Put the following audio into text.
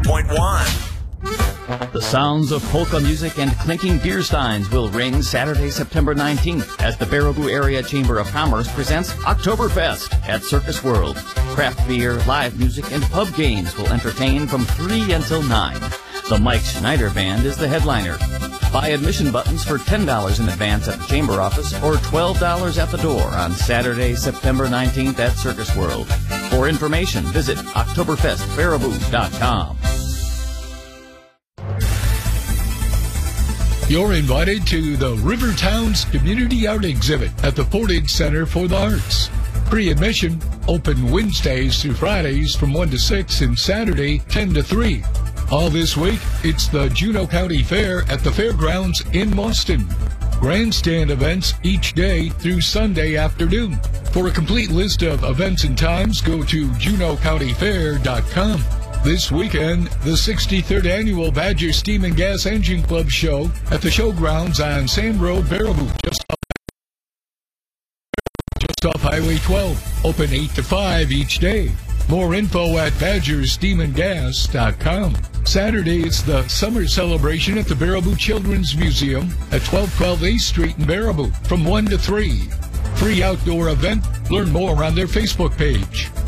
101.1. The sounds of polka music and clinking beer steins will ring Saturday, September 19th as the Baraboo Area Chamber of Commerce presents Oktoberfest at Circus World. Craft beer, live music, and pub games will entertain from 3 until 9. The Mike Schneider Band is the headliner. Buy admission buttons for $10 in advance at the Chamber office or $12 at the door on Saturday, September 19th at Circus World. For information, visit OktoberfestBaraboo.com. You're invited to the River Towns Community Art Exhibit at the Portage Center for the Arts. Pre-admission, open Wednesdays through Fridays from 1 to 6 and Saturday 10 to 3. All this week, it's the Juneau County Fair at the Fairgrounds in Boston. Grandstand events each day through Sunday afternoon. For a complete list of events and times, go to JuneauCountyFair.com. This weekend, the 63rd Annual Badger Steam and Gas Engine Club Show at the Showgrounds on Sand Road, Baraboo, just off Highway 12. Open 8 to 5 each day. More info at badgersteamandgas.com. Saturday, it's the summer celebration at the Baraboo Children's Museum at 1212 8th Street in Baraboo from 1 to 3. Free outdoor event. Learn more on their Facebook page.